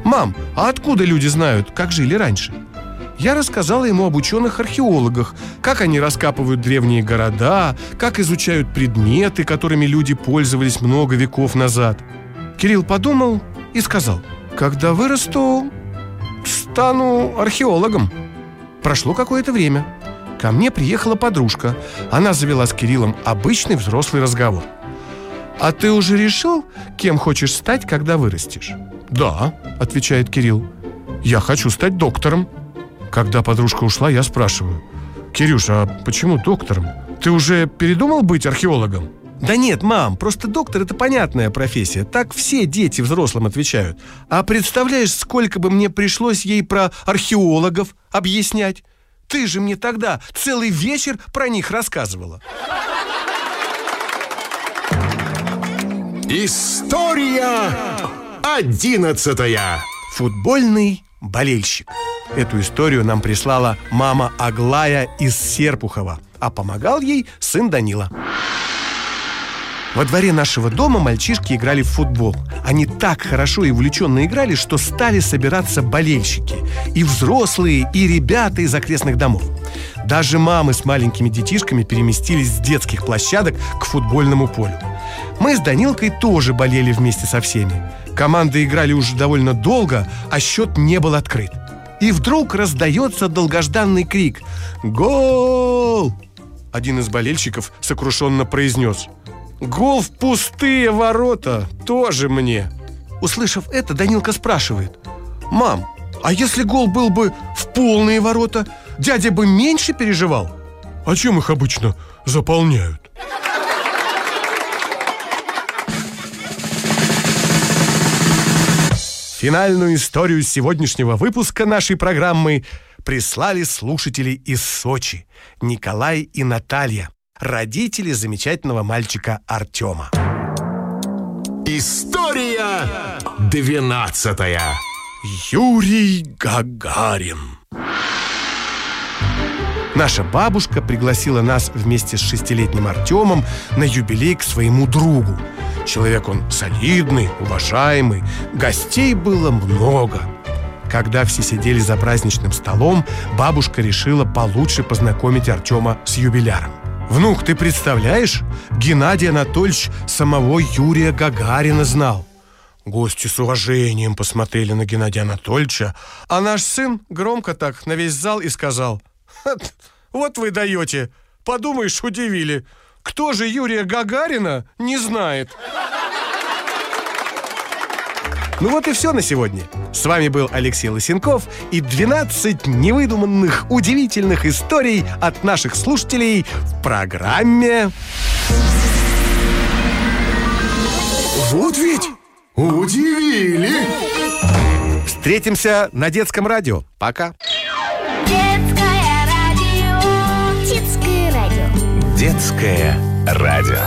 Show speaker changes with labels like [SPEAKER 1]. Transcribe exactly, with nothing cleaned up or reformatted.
[SPEAKER 1] «Мам, а откуда люди знают, как жили раньше?» Я рассказала ему об ученых-археологах, как они раскапывают древние города, как изучают предметы, которыми люди пользовались много веков назад. Кирилл подумал и сказал: «Когда вырасту, стану археологом». Прошло какое-то время. Ко мне приехала подружка. Она завела с Кириллом обычный взрослый разговор. «А ты уже решил, кем хочешь стать, когда вырастешь?» «Да», — отвечает Кирилл. «Я хочу стать доктором». Когда подружка ушла, я спрашиваю: «Кирюш, а почему доктором? Ты уже передумал быть археологом?» «Да нет, мам, просто доктор — это понятная профессия. Так все дети взрослым отвечают. А представляешь, сколько бы мне пришлось ей про археологов объяснять? Ты же мне тогда целый вечер про них рассказывала».
[SPEAKER 2] История одиннадцатая.
[SPEAKER 1] Футбольный болельщик. Эту историю нам прислала мама Аглая из Серпухова, а помогал ей сын Данила. Во дворе нашего дома мальчишки играли в футбол. Они так хорошо и увлеченно играли, что стали собираться болельщики. И взрослые, и ребята из окрестных домов. Даже мамы с маленькими детишками переместились с детских площадок к футбольному полю. Мы с Данилкой тоже болели вместе со всеми. Команды играли уже довольно долго, а счет не был открыт. И вдруг раздается долгожданный крик: «Гол!» Один из болельщиков сокрушенно произнес: «Гол в пустые ворота, тоже мне!» Услышав это, Данилка спрашивает: «Мам, а если гол был бы в полные ворота, дядя бы меньше переживал?» «А чем их обычно заполняют?» Финальную историю сегодняшнего выпуска нашей программы прислали слушатели из Сочи – Николай и Наталья, родители замечательного мальчика Артема.
[SPEAKER 2] История двенадцатая.
[SPEAKER 1] Юрий Гагарин. Наша бабушка пригласила нас вместе с шестилетним Артемом на юбилей к своему другу. Человек он солидный, уважаемый, гостей было много. Когда все сидели за праздничным столом, бабушка решила получше познакомить Артема с юбиляром. «Внук, ты представляешь, Геннадий Анатольевич самого Юрия Гагарина знал». Гости с уважением посмотрели на Геннадия Анатольевича, а наш сын громко так на весь зал и сказал: «Вот вы даете, подумаешь, удивили. Кто же Юрия Гагарина не знает?» Ну вот и все на сегодня. С вами был Алексей Лысенков и двенадцать невыдуманных, удивительных историй от наших слушателей в программе
[SPEAKER 2] Вот ведь удивили!
[SPEAKER 1] Встретимся на детском радио. Пока.
[SPEAKER 3] Детское радио. Детское радио.
[SPEAKER 2] Детское радио.